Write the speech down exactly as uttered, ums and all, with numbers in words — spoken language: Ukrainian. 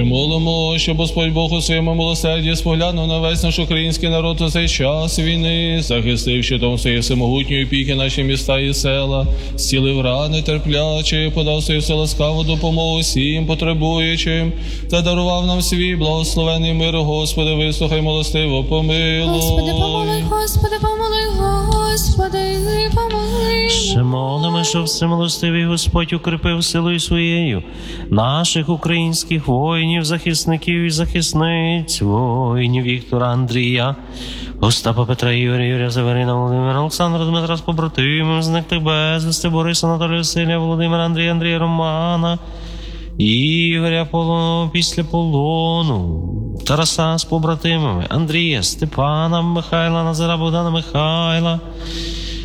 молимо, щоб Господь Бог у своєму милосерді споглянув на весь наш український народ у цей час війни, захистив щитом своєї всемогутньої опіки наші міста і села, зцілив рани терплячі, подав свою ласкаву допомогу всім потребуючим, та дарував нам свій благословений мир. Господи, вислухай милостиво, помилуй. Господи, помилуй, Господи, помилуй, Господи, помилуй. Ще молимо, щоб всемилостивий Господь укріпив силою своєю наших українських воїнів, захисників і захисниць, воїнів Віктора, Андрія, Остапа, Петра, Ігоря, Юрія, Заверина, Володимира, Олександра, Дмитра з побратимів, зниклих безвісти, Бориса, Анатолія, Василя, Володимира, Андрія, Андрія, Романа, Ігоря полону, після полону, Тараса з побратимами, Андрія, Степана, Михайла, Назара, Богдана, Михайла,